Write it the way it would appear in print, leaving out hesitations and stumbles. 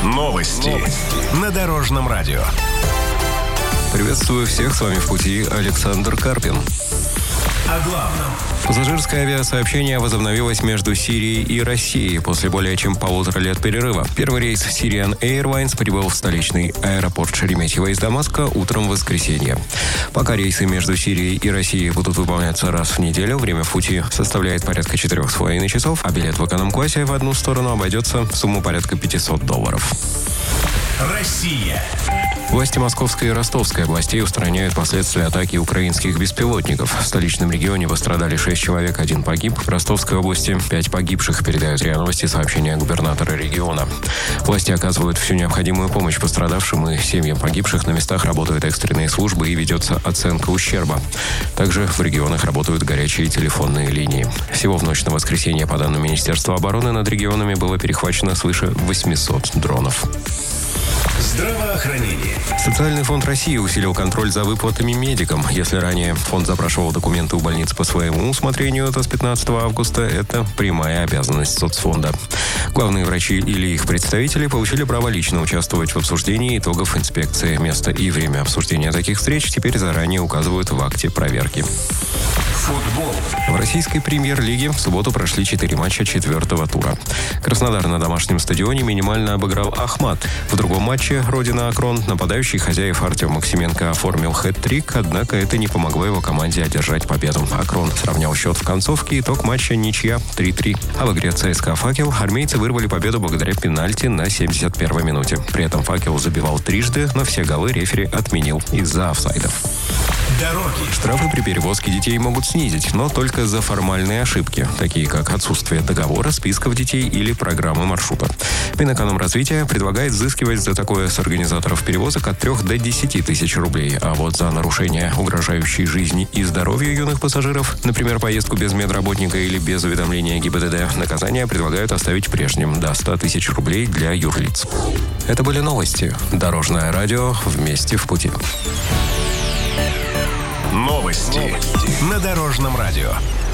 Новости на Дорожном радио. Приветствую всех, с вами в пути Александр Карпин. О главном. Пассажирское авиасообщение возобновилось между Сирией и Россией после более чем 1,5 лет перерыва. Первый рейс Syrian Airlines прибыл в столичный аэропорт Шереметьево из Дамаска утром в воскресенье. Пока рейсы между Сирией и Россией будут выполняться раз в неделю, время в пути составляет порядка 4,5 часов, а билет в эконом-классе в одну сторону обойдется в сумму порядка $500. Россия. Власти Московской и Ростовской областей устраняют последствия атаки украинских беспилотников. В столичном регионе пострадали 6 человек, 1 погиб. В Ростовской области 5 погибших, передают РИА Новости сообщения губернатора региона. Власти оказывают всю необходимую помощь пострадавшим и семьям погибших. На местах работают экстренные службы и ведется оценка ущерба. Также в регионах работают горячие телефонные линии. Всего в ночь на воскресенье, по данным Министерства обороны, над регионами было перехвачено свыше 800 дронов. Здравоохранение. Социальный фонд России усилил контроль за выплатами медикам. Если ранее фонд запрашивал документы у больниц по своему усмотрению, то с 15 августа это прямая обязанность соцфонда. Главные врачи или их представители получили право лично участвовать в обсуждении итогов инспекции. Место и время обсуждения таких встреч теперь заранее указывают в акте проверки. Футбол. В российской премьер-лиге в субботу прошли 4 матча 4-го тура. Краснодар на домашнем стадионе минимально обыграл Ахмат. В другом матче «Родина Акрон» нападающий хозяев Артем Максименко оформил хэт-трик, однако это не помогло его команде одержать победу. Акрон сравнял счет в концовке, итог матча ничья 3-3. А в игре ЦСКА «Факел» армейцы вырвали победу благодаря пенальти на 71-й минуте. При этом «Факел» забивал трижды, но все голы рефери отменил из-за офсайдов. Дороги. Штрафы при перевозке детей могут снизить, но только за формальные ошибки, такие как отсутствие договора, списков детей или программы маршрута. Минэкономразвития предлагает взыскивать за такое с организаторов перевозок от 3 до 10 тысяч рублей, а вот за нарушение угрожающей жизни и здоровью юных пассажиров, например, поездку без медработника или без уведомления ГИБДД, наказание предлагают оставить прежним до 100 тысяч рублей для юрлиц. Это были новости. Дорожное радио. Вместе в пути. Новости на Дорожном радио.